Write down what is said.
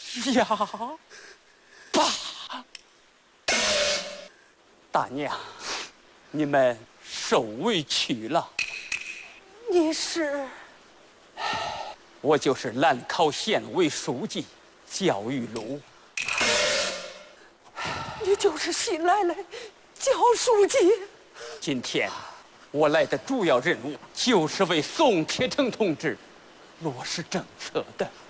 呀，爸，大娘，你们受委屈了。 你是？ 我就是兰考县委书记焦玉禄。 你就是新来的焦书记。 今天我来的主要任务就是为宋铁城同志落实政策的。